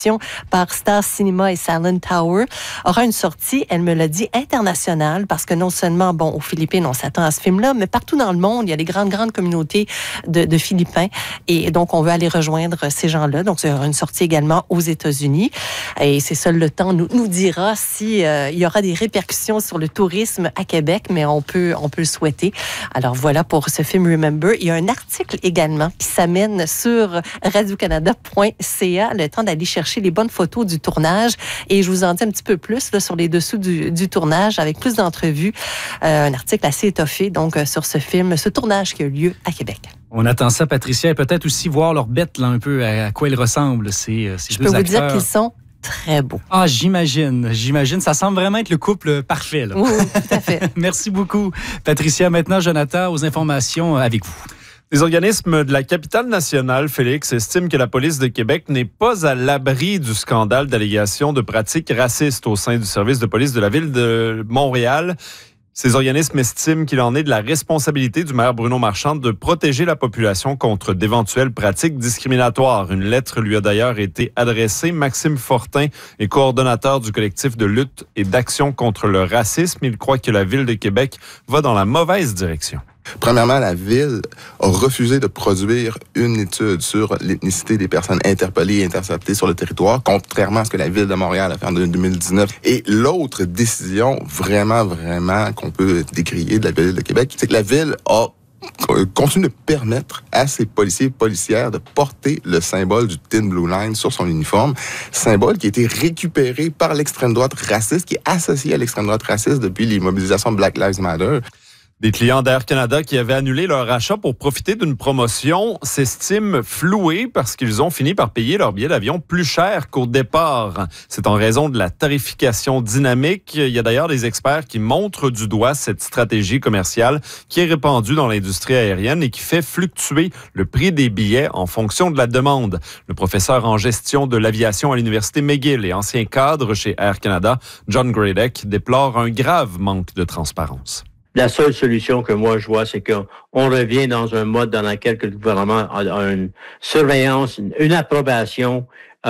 par Star Cinema et Silent Tower, aura une sortie, elle me l'a dit, internationale, parce que non seulement, aux Philippines, on s'attend à ce film-là, mais partout dans le monde, il y a des grandes communautés de Philippins, et donc on veut aller rejoindre ces gens-là. Donc, il y aura une sortie également aux États-Unis, et c'est seul le temps nous dira si il y aura des répercussions sur le tourisme à Québec, mais on peut le souhaiter. Alors, voilà pour ce film Remember. Il y a un article également qui s'amène sur radiocanada.ca, le temps d'aller chercher les bonnes photos du tournage. Et je vous en dis un petit peu plus là, sur les dessous du tournage, avec plus d'entrevues. Un article assez étoffé donc sur ce film, ce tournage qui a eu lieu à Québec. On attend ça, Patricia, et peut-être aussi voir leurs bêtes là, un peu à quoi ils ressemblent, ces deux acteurs. Je peux vous dire qu'ils sont très beaux. Ah, j'imagine. Ça semble vraiment être le couple parfait. Là. Oui, tout à fait. Merci beaucoup, Patricia. Maintenant, Jonathan, aux informations avec vous. Les organismes de la capitale nationale, Félix, estiment que la police de Québec n'est pas à l'abri du scandale d'allégations de pratiques racistes au sein du service de police de la ville de Montréal. Ces organismes estiment qu'il en est de la responsabilité du maire Bruno Marchand de protéger la population contre d'éventuelles pratiques discriminatoires. Une lettre lui a d'ailleurs été adressée. Maxime Fortin est coordonnateur du collectif de lutte et d'action contre le racisme. Il croit que la ville de Québec va dans la mauvaise direction. Premièrement, la Ville a refusé de produire une étude sur l'ethnicité des personnes interpellées et interceptées sur le territoire, contrairement à ce que la Ville de Montréal a fait en 2019. Et l'autre décision, vraiment, qu'on peut décrier de la Ville de Québec, c'est que la Ville a continue de permettre à ses policiers et policières de porter le symbole du Thin Blue Line sur son uniforme, symbole qui a été récupéré par l'extrême droite raciste, qui est associé à l'extrême droite raciste depuis les mobilisations Black Lives Matter. Des clients d'Air Canada qui avaient annulé leur achat pour profiter d'une promotion s'estiment floués parce qu'ils ont fini par payer leur billet d'avion plus cher qu'au départ. C'est en raison de la tarification dynamique. Il y a d'ailleurs des experts qui montrent du doigt cette stratégie commerciale qui est répandue dans l'industrie aérienne et qui fait fluctuer le prix des billets en fonction de la demande. Le professeur en gestion de l'aviation à l'Université McGill et ancien cadre chez Air Canada, John Gradek, déplore un grave manque de transparence. La seule solution que moi je vois, c'est qu'on revient dans un mode dans lequel le gouvernement a une surveillance, une approbation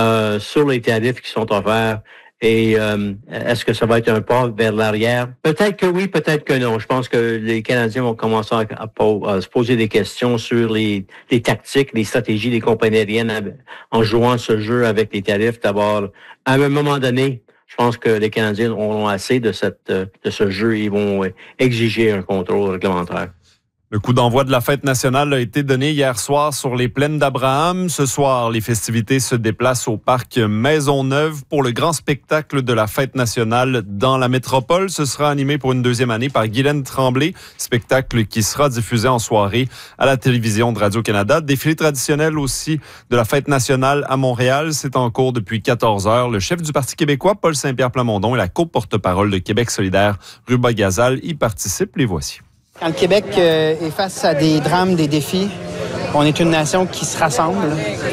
sur les tarifs qui sont offerts. Et est-ce que ça va être un pas vers l'arrière? Peut-être que oui, peut-être que non. Je pense que les Canadiens vont commencer à se poser des questions sur les tactiques, les stratégies des compagnies aériennes en jouant ce jeu avec les tarifs. D'abord, à un moment donné, je pense que les Canadiens auront assez de ce jeu et ils vont exiger un contrôle réglementaire. Le coup d'envoi de la fête nationale a été donné hier soir sur les plaines d'Abraham. Ce soir, les festivités se déplacent au parc Maisonneuve pour le grand spectacle de la fête nationale dans la métropole. Ce sera animé pour une deuxième année par Guylaine Tremblay, spectacle qui sera diffusé en soirée à la télévision de Radio-Canada. Défilé traditionnel aussi de la fête nationale à Montréal. C'est en cours depuis 14 heures. Le chef du Parti québécois, Paul Saint-Pierre Plamondon, et la co-porte-parole de Québec solidaire, Ruba Gazal, y participent. Les voici. Quand le Québec est face à des drames, des défis, on est une nation qui se rassemble.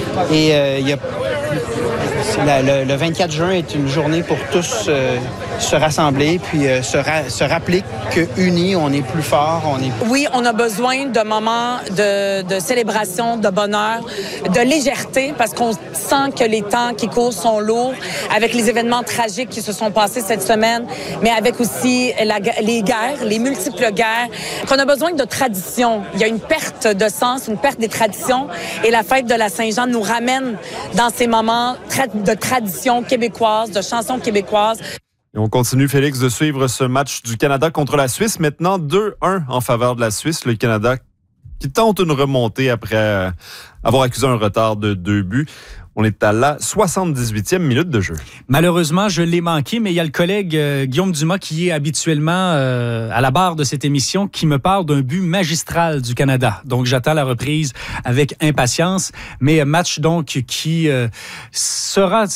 Et le 24 juin est une journée pour tous se rassembler, puis se rappeler qu'unis, on est plus fort. Oui, on a besoin de moments de célébration, de bonheur, de légèreté, parce qu'on sent que les temps qui courent sont lourds, avec les événements tragiques qui se sont passés cette semaine, mais avec aussi les guerres, les multiples guerres, qu'on a besoin de tradition. Il y a une perte de sens, une perte des traditions, et la fête de la Saint-Jean nous ramène dans ces moments de tradition québécoise, de chansons québécoises. Et on continue, Félix, de suivre ce match du Canada contre la Suisse. Maintenant, 2-1 en faveur de la Suisse. Le Canada qui tente une remontée après avoir accusé un retard de 2 buts. On est à la 78e minute de jeu. Malheureusement, je l'ai manqué, mais il y a le collègue Guillaume Dumas qui est habituellement à la barre de cette émission qui me parle d'un but magistral du Canada. Donc, j'attends la reprise avec impatience. Mais match donc qui sera, je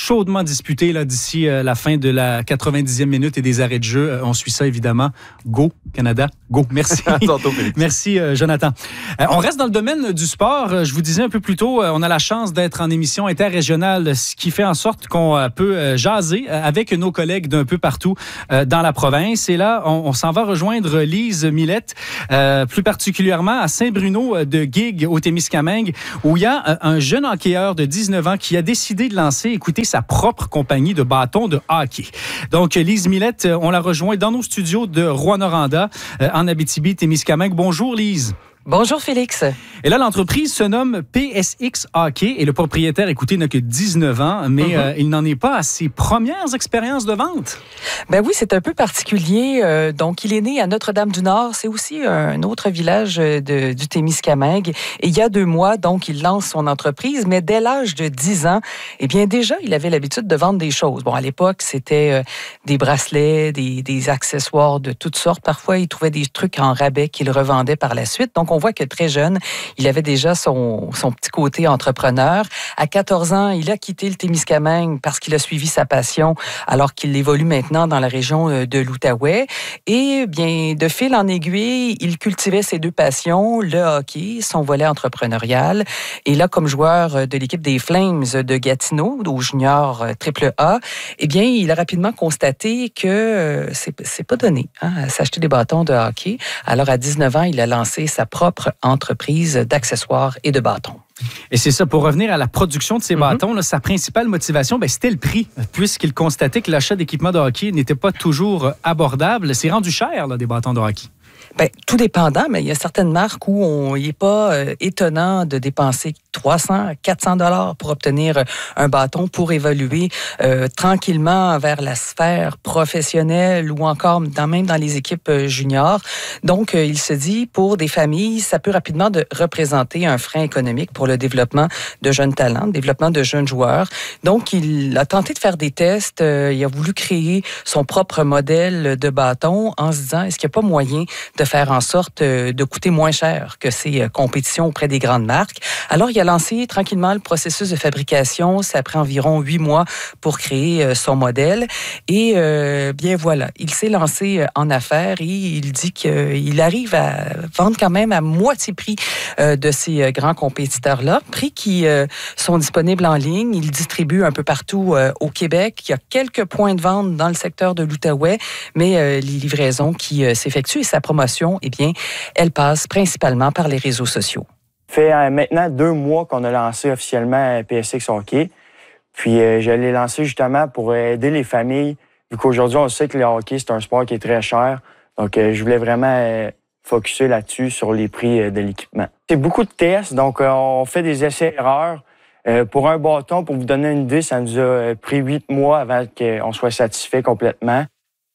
chaudement disputé là, d'ici la fin de la 90e minute et des arrêts de jeu. On suit ça, évidemment. Go, Canada. Go. Merci. Merci, Jonathan. On reste dans le domaine du sport. Je vous disais un peu plus tôt, on a la chance d'être en émission interrégionale, ce qui fait en sorte qu'on peut jaser avec nos collègues d'un peu partout dans la province. Et là, on s'en va rejoindre Lise Millette, plus particulièrement à Saint-Bruno de Guigues, au Témiscamingue, où il y a un jeune hockeyeur de 19 ans qui a décidé de lancer, écoutez, sa propre compagnie de bâtons de hockey. Donc, Lise Millette, on la rejoint dans nos studios de Rouyn-Noranda, en Abitibi-Témiscamingue. Bonjour, Lise. Bonjour Félix. Et là, l'entreprise se nomme PSX Hockey et le propriétaire, écoutez, n'a que 19 ans, mais il n'en est pas à ses premières expériences de vente. Ben oui, c'est un peu particulier. Donc, il est né à Notre-Dame-du-Nord. C'est aussi un autre village du Témiscamingue. Et il y a 2 mois, donc, il lance son entreprise, mais dès l'âge de 10 ans, eh bien, déjà, il avait l'habitude de vendre des choses. Bon, à l'époque, c'était des bracelets, des accessoires de toutes sortes. Parfois, il trouvait des trucs en rabais qu'il revendait par la suite. Donc, on voit que très jeune, il avait déjà son petit côté entrepreneur. À 14 ans, il a quitté le Témiscamingue parce qu'il a suivi sa passion alors qu'il évolue maintenant dans la région de l'Outaouais. Et bien, de fil en aiguille, il cultivait ses 2 passions, le hockey, son volet entrepreneurial. Et là, comme joueur de l'équipe des Flames de Gatineau, au junior AAA, eh bien, il a rapidement constaté que c'est pas donné à s'acheter des bâtons de hockey. Alors, à 19 ans, il a lancé sa propre entreprise d'accessoires et de bâtons. Et c'est ça, pour revenir à la production de ces bâtons, là, sa principale motivation, c'était le prix, puisqu'il constatait que l'achat d'équipements de hockey n'était pas toujours abordable. C'est rendu cher, là, des bâtons de hockey. Bien, tout dépendant, mais il y a certaines marques où il n'est pas étonnant de dépenser 300 à 400 $ pour obtenir un bâton pour évoluer tranquillement vers la sphère professionnelle ou encore même dans les équipes juniors. Donc, il se dit, pour des familles, ça peut rapidement représenter un frein économique pour le développement de jeunes talents, le développement de jeunes joueurs. Donc, il a tenté de faire des tests. Il a voulu créer son propre modèle de bâton en se disant, est-ce qu'il n'y a pas moyen de faire en sorte de coûter moins cher que ces compétitions auprès des grandes marques. Alors, il a lancé tranquillement le processus de fabrication. Ça a pris environ 8 mois pour créer son modèle. Et bien voilà, il s'est lancé en affaires et il dit qu'il arrive à vendre quand même à moitié prix de ces grands compétiteurs-là. Prix qui sont disponibles en ligne. Il distribue un peu partout au Québec. Il y a quelques points de vente dans le secteur de l'Outaouais, mais les livraisons qui s'effectuent et sa promotion, eh bien, elle passe principalement par les réseaux sociaux. Ça fait maintenant 2 mois qu'on a lancé officiellement PSX Hockey. Puis je l'ai lancé justement pour aider les familles, vu qu'aujourd'hui, on sait que le hockey, c'est un sport qui est très cher. Donc, je voulais vraiment focusser là-dessus, sur les prix de l'équipement. C'est beaucoup de tests, donc on fait des essais-erreurs. Pour un bâton, pour vous donner une idée, ça nous a pris 8 mois avant qu'on soit satisfait complètement.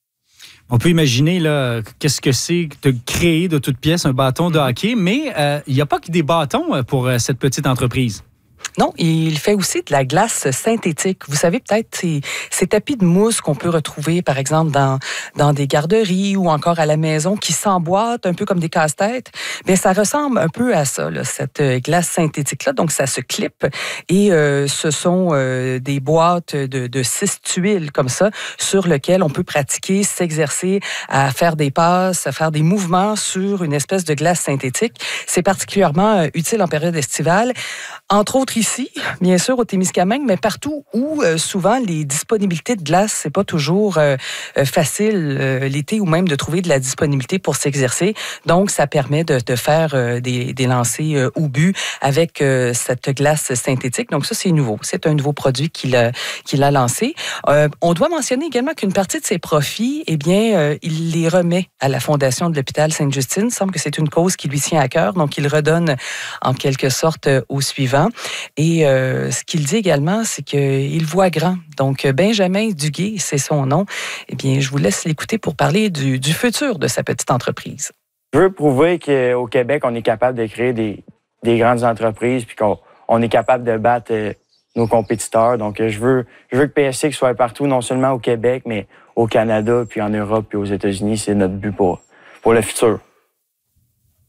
On peut imaginer là, qu'est-ce que c'est de créer de toutes pièces un bâton de hockey, mais il n'y a pas que des bâtons pour cette petite entreprise. Non, il fait aussi de la glace synthétique. Vous savez peut-être ces tapis de mousse qu'on peut retrouver, par exemple, dans des garderies ou encore à la maison, qui s'emboîtent un peu comme des casse-têtes. Bien, ça ressemble un peu à ça, là, cette glace synthétique-là. Donc, ça se clip et ce sont des boîtes de 6 tuiles comme ça sur lesquelles on peut pratiquer, s'exercer à faire des passes, à faire des mouvements sur une espèce de glace synthétique. C'est particulièrement utile en période estivale. Entre autres ici, bien sûr, au Témiscamingue, mais partout où souvent les disponibilités de glace, c'est pas toujours facile l'été ou même de trouver de la disponibilité pour s'exercer. Donc, ça permet de faire des lancers au but avec cette glace synthétique. Donc, ça, c'est nouveau. C'est un nouveau produit qu'il a lancé. On doit mentionner également qu'une partie de ses profits, eh bien, il les remet à la Fondation de l'hôpital Sainte-Justine. Il semble que c'est une cause qui lui tient à cœur. Donc, il redonne en quelque sorte aux suivants. Et ce qu'il dit également, c'est qu'il voit grand. Donc, Benjamin Duguay, c'est son nom. Eh bien, je vous laisse l'écouter pour parler du futur de sa petite entreprise. Je veux prouver qu'au Québec, on est capable de créer des grandes entreprises puis qu'on est capable de battre nos compétiteurs. Donc, je veux que PSX soit partout, non seulement au Québec, mais au Canada, puis en Europe, puis aux États-Unis. C'est notre but pour le futur.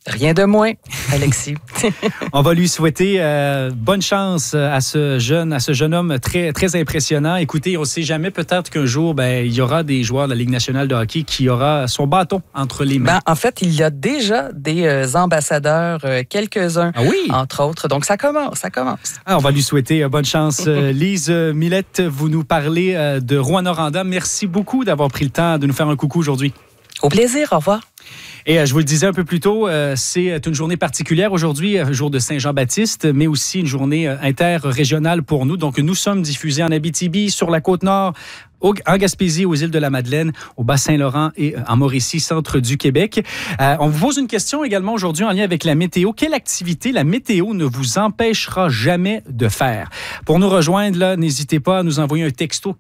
Rien de moins, Alexis. On va lui souhaiter bonne chance à ce jeune homme très, très impressionnant. Écoutez, on ne sait jamais, peut-être qu'un jour, il y aura des joueurs de la Ligue nationale de hockey qui aura son bâton entre les mains. En fait, il y a déjà des ambassadeurs, quelques-uns, entre autres. Donc, ça commence. On va lui souhaiter bonne chance. Lise Millette, vous nous parlez de Rouyn-Noranda. Merci beaucoup d'avoir pris le temps de nous faire un coucou aujourd'hui. Au plaisir, au revoir. Et je vous le disais un peu plus tôt, c'est une journée particulière aujourd'hui, jour de Saint-Jean-Baptiste, mais aussi une journée interrégionale pour nous. Donc, nous sommes diffusés en Abitibi, sur la Côte-Nord, en Gaspésie, aux îles de la Madeleine, au Bas-Saint-Laurent et en Mauricie, centre du Québec. On vous pose une question également aujourd'hui en lien avec la météo. Quelle activité la météo ne vous empêchera jamais de faire? Pour nous rejoindre, là, n'hésitez pas à nous envoyer un texto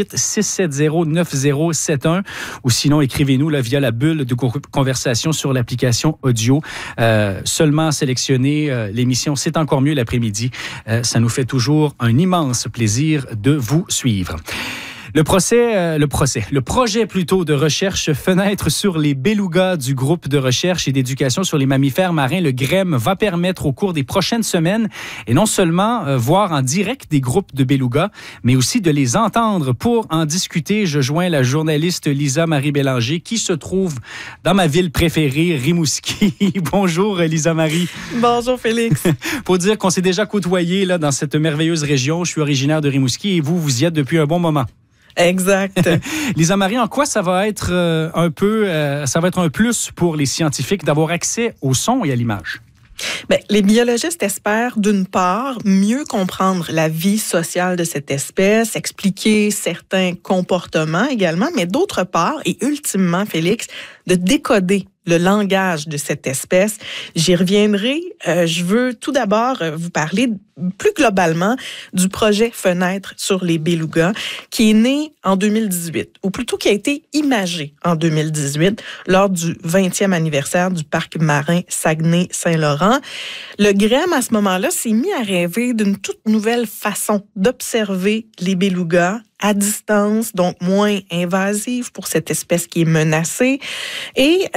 88-670-9071 ou sinon écrivez-nous là, via la bulle de conversation sur l'application audio. Seulement sélectionner l'émission, c'est encore mieux l'après-midi. Ça nous fait toujours un immense plaisir de vous suivre. Le projet plutôt de recherche Fenêtre sur les belugas du groupe de recherche et d'éducation sur les mammifères marins, le GREM, va permettre au cours des prochaines semaines, et non seulement voir en direct des groupes de belugas, mais aussi de les entendre. Pour en discuter, je joins la journaliste Lisa-Marie Bélanger, qui se trouve dans ma ville préférée, Rimouski. Bonjour, Lisa-Marie. Bonjour, Félix. Pour dire qu'on s'est déjà côtoyés là, dans cette merveilleuse région. Je suis originaire de Rimouski et vous y êtes depuis un bon moment. Exact. Lisa-Marie, en quoi ça va être un plus pour les scientifiques d'avoir accès au son et à l'image? Les biologistes espèrent, d'une part, mieux comprendre la vie sociale de cette espèce, expliquer certains comportements également, mais d'autre part, et ultimement, Félix, de décoder le langage de cette espèce. J'y reviendrai. Je veux tout d'abord vous parler plus globalement du projet Fenêtre sur les belugas qui est né en 2018, ou plutôt qui a été imagé en 2018 lors du 20e anniversaire du parc marin Saguenay-Saint-Laurent. Le GREM, à ce moment-là, s'est mis à rêver d'une toute nouvelle façon d'observer les belugas à distance, donc moins invasive pour cette espèce qui est menacée. Et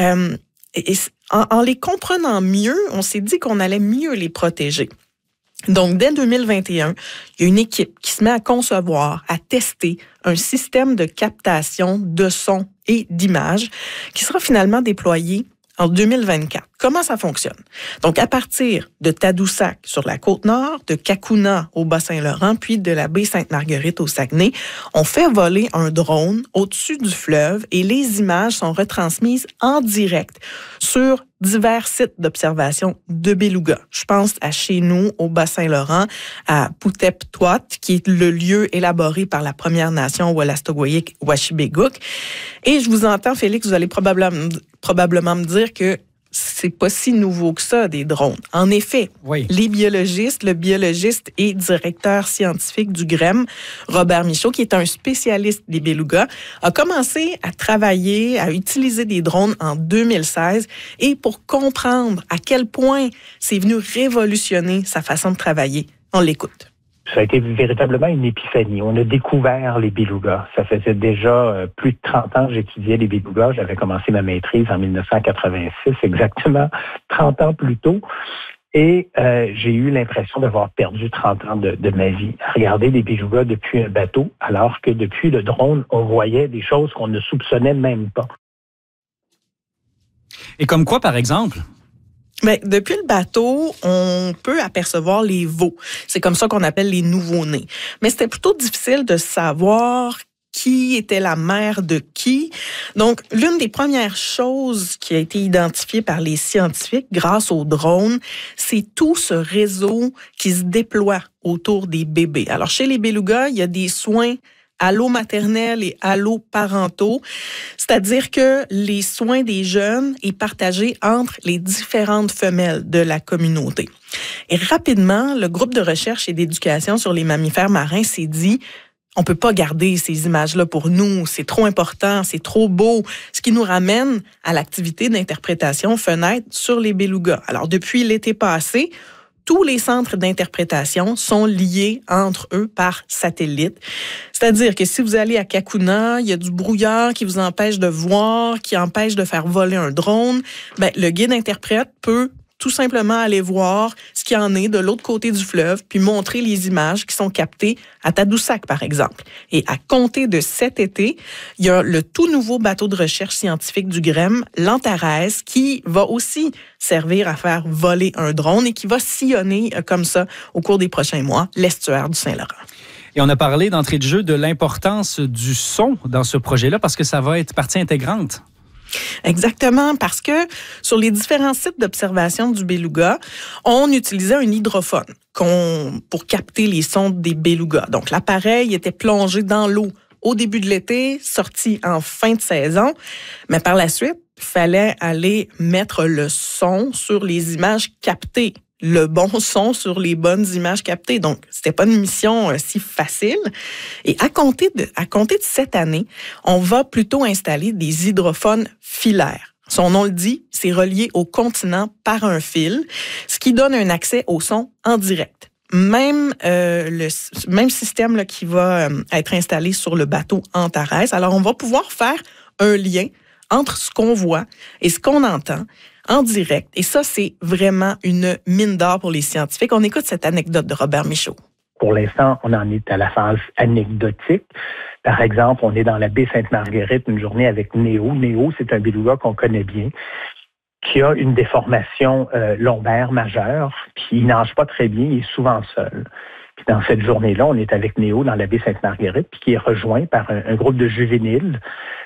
en les comprenant mieux, on s'est dit qu'on allait mieux les protéger. Donc, dès 2021, il y a une équipe qui se met à concevoir, à tester un système de captation de son et d'image qui sera finalement déployé en 2024. Comment ça fonctionne? Donc, à partir de Tadoussac sur la Côte-Nord, de Cacouna au Bas-Saint-Laurent, puis de la baie Sainte-Marguerite au Saguenay, on fait voler un drone au-dessus du fleuve et les images sont retransmises en direct sur divers sites d'observation de belugas. Je pense à chez nous, au Bas-Saint-Laurent, à Poutep-Touat, qui est le lieu élaboré par la Première Nation Wolastoqiyik-Washibégouk. Et je vous entends, Félix, vous allez probablement me dire que c'est pas si nouveau que ça, des drones. En effet, oui. Le biologiste et directeur scientifique du GREM, Robert Michaud, qui est un spécialiste des belugas, a commencé à travailler, à utiliser des drones en 2016 et pour comprendre à quel point c'est venu révolutionner sa façon de travailler. On l'écoute. Ça a été véritablement une épiphanie. On a découvert les belugas. Ça faisait déjà plus de 30 ans que j'étudiais les belugas. J'avais commencé ma maîtrise en 1986, exactement 30 ans plus tôt. Et j'ai eu l'impression d'avoir perdu 30 ans de ma vie à regarder les belugas depuis un bateau, alors que depuis le drone, on voyait des choses qu'on ne soupçonnait même pas. Et comme quoi, par exemple? Mais depuis le bateau, on peut apercevoir les veaux. C'est comme ça qu'on appelle les nouveau-nés. Mais c'était plutôt difficile de savoir qui était la mère de qui. Donc, l'une des premières choses qui a été identifiée par les scientifiques grâce aux drones, c'est tout ce réseau qui se déploie autour des bébés. Alors, chez les belugas, il y a des soins allo-maternels et allo-parentaux, c'est-à-dire que les soins des jeunes est partagé entre les différentes femelles de la communauté. Et rapidement, le groupe de recherche et d'éducation sur les mammifères marins s'est dit on peut pas garder ces images-là pour nous, c'est trop important, c'est trop beau, ce qui nous ramène à l'activité d'interprétation Fenêtre sur les belugas. Alors, depuis l'été passé, tous les centres d'interprétation sont liés entre eux par satellite. C'est-à-dire que si vous allez à Kakuna, il y a du brouillard qui vous empêche de voir, qui empêche de faire voler un drone, le guide-interprète peut tout simplement aller voir ce qu'il y en est de l'autre côté du fleuve, puis montrer les images qui sont captées à Tadoussac, par exemple. Et à compter de cet été, il y a le tout nouveau bateau de recherche scientifique du GREM, l'Antares, qui va aussi servir à faire voler un drone et qui va sillonner comme ça au cours des prochains mois l'estuaire du Saint-Laurent. Et on a parlé d'entrée de jeu de l'importance du son dans ce projet-là parce que ça va être partie intégrante. Exactement, parce que sur les différents sites d'observation du beluga, on utilisait un hydrophone pour capter les sons des belugas. Donc, l'appareil était plongé dans l'eau au début de l'été, sorti en fin de saison, mais par la suite, il fallait aller mettre le son sur les images captées. Le bon son sur les bonnes images captées. Donc, c'était pas une mission si facile. Et à compter de cette année, on va plutôt installer des hydrophones filaires. Son nom le dit, c'est relié au continent par un fil, ce qui donne un accès au son en direct. Même système là, qui va être installé sur le bateau Antares. Alors, on va pouvoir faire un lien entre ce qu'on voit et ce qu'on entend en direct. Et ça, c'est vraiment une mine d'or pour les scientifiques. On écoute cette anecdote de Robert Michaud. Pour l'instant, on en est à la phase anecdotique. Par exemple, on est dans la baie Sainte-Marguerite une journée avec Néo. Néo, c'est un beluga qu'on connaît bien, qui a une déformation lombaire majeure, puis il nage pas très bien, il est souvent seul. Puis dans cette journée-là, on est avec Néo dans la baie Sainte-Marguerite, puis qui est rejoint par un groupe de juvéniles.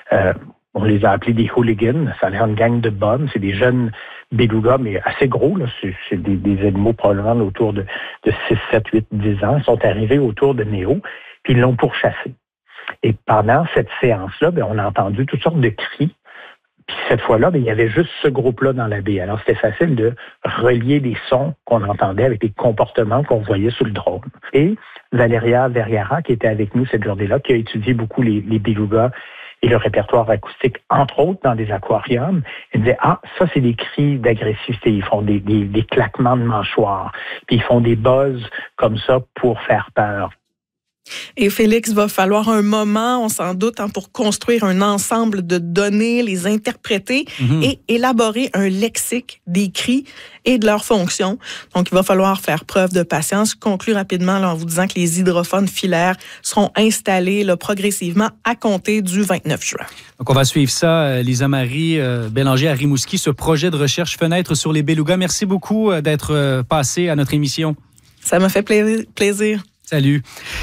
On les a appelés des hooligans. Ça a l'air une gang de bums. C'est des jeunes belugas, mais assez gros. Là. C'est des animaux probablement autour de 6, 7, 8, 10 ans. Ils sont arrivés autour de Néo, puis ils l'ont pourchassé. Et pendant cette séance-là, on a entendu toutes sortes de cris. Puis cette fois-là, il y avait juste ce groupe-là dans la baie. Alors, c'était facile de relier les sons qu'on entendait avec les comportements qu'on voyait sous le drone. Et Valeria Vergara, qui était avec nous cette journée-là, qui a étudié beaucoup les belugas et le répertoire acoustique, entre autres dans des aquariums, elle disait, ça, c'est des cris d'agressivité. Ils font des claquements de mâchoires. Puis ils font des buzz comme ça pour faire peur. Et Félix, va falloir un moment, on s'en doute, pour construire un ensemble de données, les interpréter et élaborer un lexique des cris et de leurs fonctions. Donc, il va falloir faire preuve de patience. Je conclue rapidement en vous disant que les hydrophones filaires seront installés progressivement à compter du 29 juin. Donc, on va suivre ça, Lisa-Marie Bélanger à Rimouski, ce projet de recherche Fenêtre sur les belugas. Merci beaucoup d'être passé à notre émission. Ça m'a fait plaisir. Salut.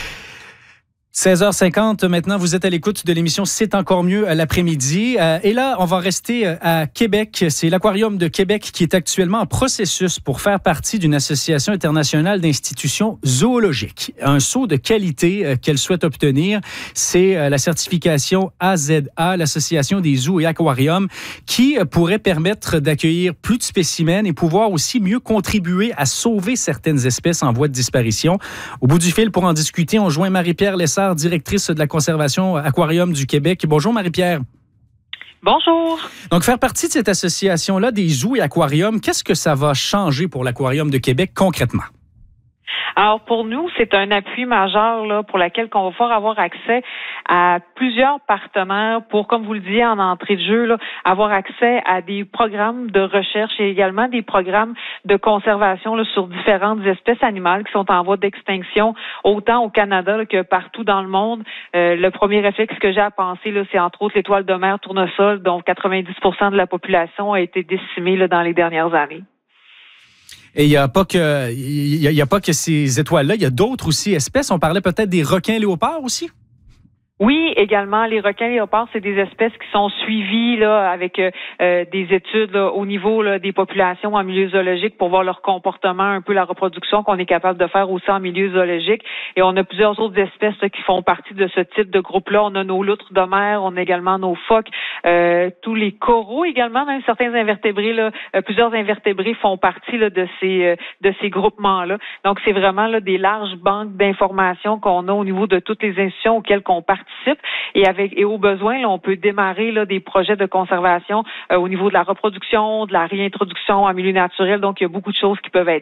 16h50, maintenant, vous êtes à l'écoute de l'émission C'est encore mieux l'après-midi. Et là, on va rester à Québec. C'est l'Aquarium de Québec qui est actuellement en processus pour faire partie d'une association internationale d'institutions zoologiques. Un saut de qualité qu'elle souhaite obtenir, c'est la certification AZA, l'Association des zoos et aquariums, qui pourrait permettre d'accueillir plus de spécimens et pouvoir aussi mieux contribuer à sauver certaines espèces en voie de disparition. Au bout du fil, pour en discuter, on joint Marie-Pierre Lessard, directrice de la conservation Aquarium du Québec. Bonjour Marie-Pierre. Bonjour. Donc, faire partie de cette association-là des zoos et aquariums, qu'est-ce que ça va changer pour l'Aquarium de Québec concrètement? Alors, pour nous, c'est un appui majeur là, pour lequel on va pouvoir avoir accès à plusieurs partenaires pour, comme vous le disiez en entrée de jeu, là, avoir accès à des programmes de recherche et également des programmes de conservation là, sur différentes espèces animales qui sont en voie d'extinction, autant au Canada là, que partout dans le monde. Le premier réflexe que j'ai à penser, là, c'est entre autres l'étoile de mer tournesol, dont 90% de la population a été décimée là, dans les dernières années. Et il n'y a pas que ces étoiles-là, il y a d'autres aussi espèces. On parlait peut-être des requins léopards aussi? Oui, également, les requins léopards, c'est des espèces qui sont suivies là avec des études là, au niveau là, des populations en milieu zoologique pour voir leur comportement, un peu la reproduction qu'on est capable de faire aussi en milieu zoologique. Et on a plusieurs autres espèces là, qui font partie de ce type de groupe-là. On a nos loutres de mer, on a également nos phoques, tous les coraux également, même certains invertébrés là, plusieurs invertébrés font partie là, de ces groupements-là. Donc, c'est vraiment là, des larges banques d'informations qu'on a au niveau de toutes les institutions auxquelles on participe. Et au besoin, là, on peut démarrer là, des projets de conservation au niveau de la reproduction, de la réintroduction en milieu naturel. Donc, il y a beaucoup de choses qui peuvent être faites.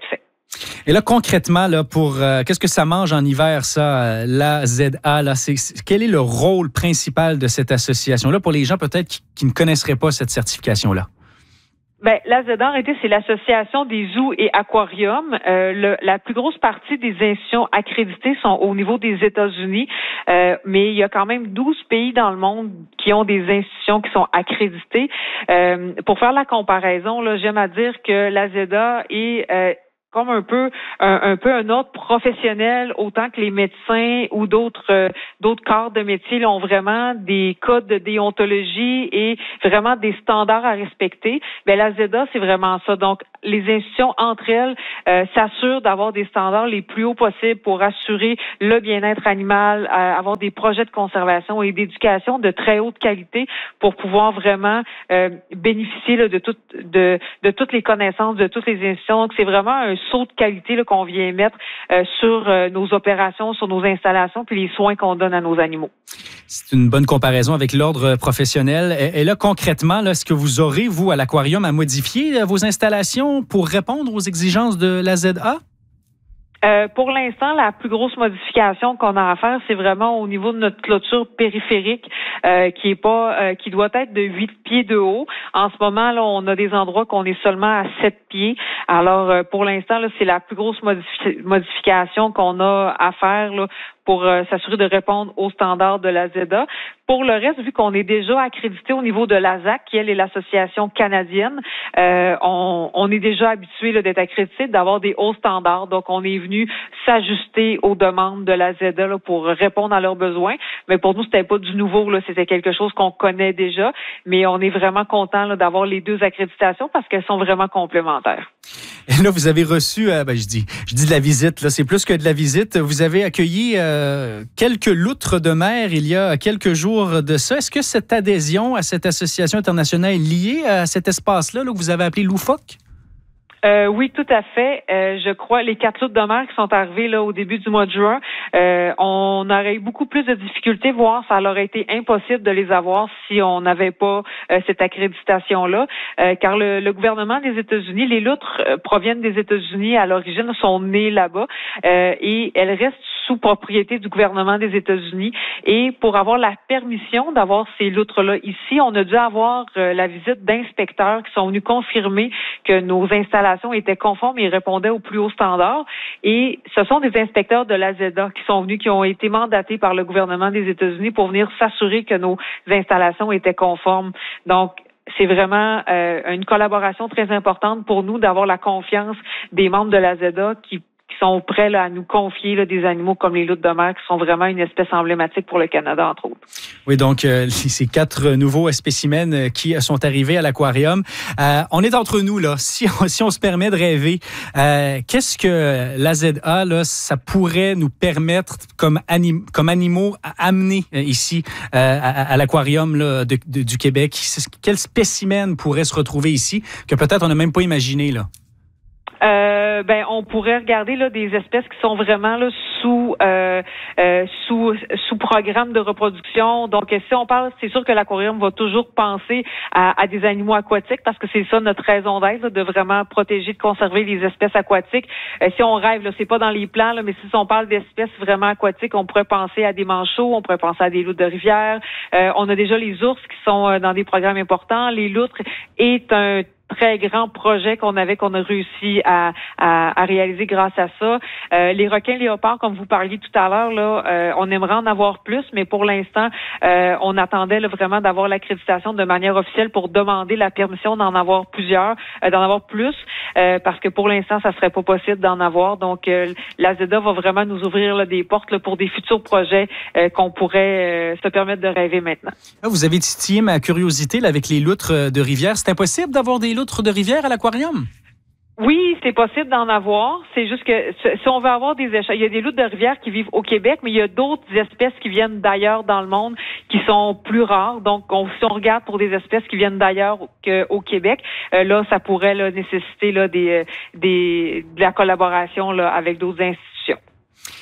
Et là, concrètement, là, pour qu'est-ce que ça mange en hiver, ça, l'AZA? Là, quel est le rôle principal de cette association-là pour les gens peut-être qui ne connaisseraient pas cette certification-là? Ben, l'AZA, en réalité, c'est l'Association des zoos et aquariums. La plus grosse partie des institutions accréditées sont au niveau des États-Unis, mais il y a quand même 12 pays dans le monde qui ont des institutions qui sont accréditées. Pour faire la comparaison, là, j'aime à dire que l'AZA est comme un peu un ordre professionnel, autant que les médecins ou d'autres corps de métier là, ont vraiment des codes de déontologie et vraiment des standards à respecter. Ben l'AZA, c'est vraiment ça. Donc, les institutions entre elles s'assurent d'avoir des standards les plus hauts possibles pour assurer le bien-être animal, avoir des projets de conservation et d'éducation de très haute qualité pour pouvoir vraiment bénéficier là, de toutes les connaissances de toutes les institutions. Donc, c'est vraiment un saut de qualité là, qu'on vient mettre sur nos opérations, sur nos installations, puis les soins qu'on donne à nos animaux. C'est une bonne comparaison avec l'ordre professionnel. Et là, concrètement, là, est-ce que vous aurez, vous, à l'aquarium, à modifier vos installations pour répondre aux exigences de l'AZA? Pour l'instant, la plus grosse modification qu'on a à faire, c'est vraiment au niveau de notre clôture périphérique, qui doit être de 8 pieds de haut. En ce moment, là, on a des endroits qu'on est seulement à 7 pieds. Alors, pour l'instant, là, c'est la plus grosse modification qu'on a à faire, là, pour s'assurer de répondre aux standards de l'AZA. Pour le reste, vu qu'on est déjà accrédité au niveau de l'ASAC, qui elle est l'association canadienne, on est déjà habitué là, d'être accrédité, d'avoir des hauts standards. Donc, on est venu s'ajuster aux demandes de l'AZA là, pour répondre à leurs besoins. Mais pour nous, c'était pas du nouveau, là, c'était quelque chose qu'on connaît déjà. Mais on est vraiment content là, d'avoir les deux accréditations parce qu'elles sont vraiment complémentaires. Et là, vous avez reçu, je dis de la visite, là, c'est plus que de la visite. Vous avez accueilli quelques loutres de mer il y a quelques jours de ça. Est-ce que cette adhésion à cette association internationale est liée à cet espace-là là, que vous avez appelé Loufoque? Oui, tout à fait. Je crois les 4 loutres de mer qui sont arrivées là au début du mois de juin, on aurait eu beaucoup plus de difficultés, voire ça aurait été impossible de les avoir si on n'avait pas cette accréditation-là, car le gouvernement des États-Unis, les loutres proviennent des États-Unis à l'origine, sont nées là-bas et elles restent sous propriété du gouvernement des États-Unis. Et pour avoir la permission d'avoir ces loutres-là ici, on a dû avoir la visite d'inspecteurs qui sont venus confirmer que nos installations étaient conformes et répondaient aux plus hauts standards. Et ce sont des inspecteurs de l'AZA qui sont venus, qui ont été mandatés par le gouvernement des États-Unis pour venir s'assurer que nos installations étaient conformes. Donc, c'est vraiment une collaboration très importante pour nous d'avoir la confiance des membres de l'AZA qui sont prêts là, à nous confier là, des animaux comme les loutres de mer qui sont vraiment une espèce emblématique pour le Canada, entre autres. Oui, donc ces 4 nouveaux spécimens qui sont arrivés à l'aquarium. On est entre nous, là. Si on se permet de rêver, qu'est-ce que l'AZA, là, ça pourrait nous permettre comme animaux à amener ici à l'aquarium là, du Québec? Quel spécimen pourrait se retrouver ici que peut-être on n'a même pas imaginé, là? On pourrait regarder là des espèces qui sont vraiment là sous programme de reproduction. Donc, si on parle, c'est sûr que l'aquarium va toujours penser à des animaux aquatiques parce que c'est ça notre raison d'être, là, de vraiment protéger, de conserver les espèces aquatiques. Si on rêve, là, c'est pas dans les plans, là, mais si on parle d'espèces vraiment aquatiques, on pourrait penser à des manchots, on pourrait penser à des loutres de rivière. On a déjà les ours qui sont dans des programmes importants. Les loutres est un très grand projet qu'on a réussi à réaliser grâce à ça. Les requins léopards, comme vous parliez tout à l'heure, là, on aimerait en avoir plus, mais pour l'instant, on attendait là, vraiment d'avoir l'accréditation de manière officielle pour demander la permission d'en avoir plusieurs, d'en avoir plus, parce que pour l'instant, ça serait pas possible d'en avoir. Donc, l'AZA va vraiment nous ouvrir là, des portes là, pour des futurs projets qu'on pourrait se permettre de rêver maintenant. Vous avez titillé ma curiosité là, avec les loutres de rivière. C'est impossible d'avoir des loutres de rivière à l'aquarium? Oui, c'est possible d'en avoir. C'est juste que si on veut avoir des échanges, il y a des loutres de rivière qui vivent au Québec, mais il y a d'autres espèces qui viennent d'ailleurs dans le monde qui sont plus rares. Donc, si on regarde pour des espèces qui viennent d'ailleurs qu'au Québec, là, ça pourrait là, nécessiter là, de la collaboration là, avec d'autres institutions.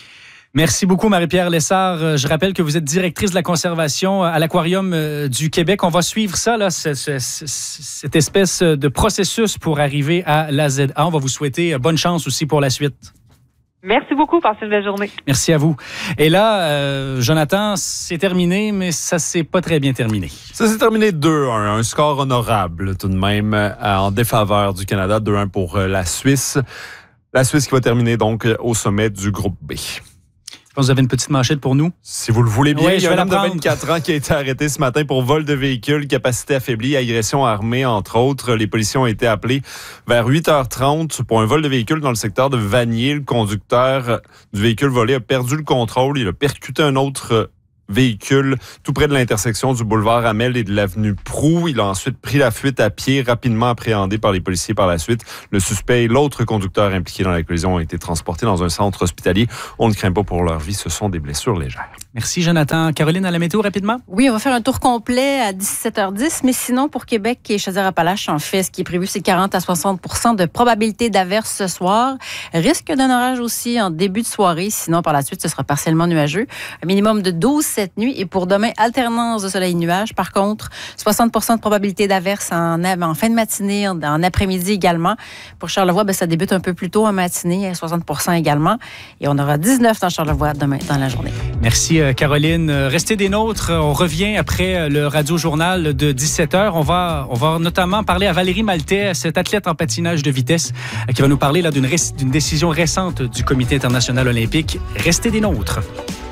Merci beaucoup, Marie-Pierre Lessard. Je rappelle que vous êtes directrice de la conservation à l'Aquarium du Québec. On va suivre ça, là, cette espèce de processus pour arriver à l'AZA. On va vous souhaiter bonne chance aussi pour la suite. Merci beaucoup. Passez une belle journée. Merci à vous. Et là, Jonathan, c'est terminé, mais ça s'est pas très bien terminé. Ça s'est terminé 2-1. Un score honorable tout de même en défaveur du Canada. 2-1 pour la Suisse. La Suisse qui va terminer donc au sommet du groupe B. Je pense que vous avez une petite manchette pour nous. Si vous le voulez bien, oui, il y a un homme de 24 ans qui a été arrêté ce matin pour vol de véhicule, capacité affaiblie, agression armée, entre autres. Les policiers ont été appelés vers 8h30 pour un vol de véhicule dans le secteur de Vanier. Le conducteur du véhicule volé a perdu le contrôle. Il a percuté un autre véhicule tout près de l'intersection du boulevard Hamel et de l'avenue Proulx. Il a ensuite pris la fuite à pied, rapidement appréhendé par les policiers par la suite. Le suspect et l'autre conducteur impliqué dans la collision ont été transportés dans un centre hospitalier. On ne craint pas pour leur vie, ce sont des blessures légères. Merci, Jonathan. Caroline, à la météo, rapidement? Oui, on va faire un tour complet à 17h10, mais sinon, pour Québec et Chaudière-Appalaches, en fait, ce qui est prévu, c'est 40 à 60 % de probabilité d'averse ce soir. Risque d'un orage aussi en début de soirée, sinon, par la suite, ce sera partiellement nuageux. Un minimum de 12 cette nuit. Et pour demain, alternance de soleil et nuages. Par contre, 60 % de probabilité d'averse en fin de matinée, en après-midi également. Pour Charlevoix, ça débute un peu plus tôt en matinée, 60 % également. Et on aura 19 dans Charlevoix demain dans la journée. Merci, Caroline. Restez des nôtres. On revient après le radio-journal de 17h. On va notamment parler à Valérie Maltais, cette athlète en patinage de vitesse, qui va nous parler là, d'une décision récente du Comité international olympique. Restez des nôtres.